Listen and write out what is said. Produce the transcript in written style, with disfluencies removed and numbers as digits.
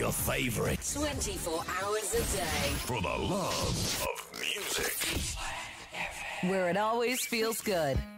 your favorites. 24 hours a day. For the love of music. Where it always feels good.